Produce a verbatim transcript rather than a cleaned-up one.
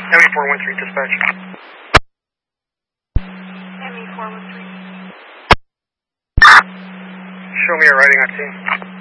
M E four one three dispatch. M E four one three. Show me a riding on scene.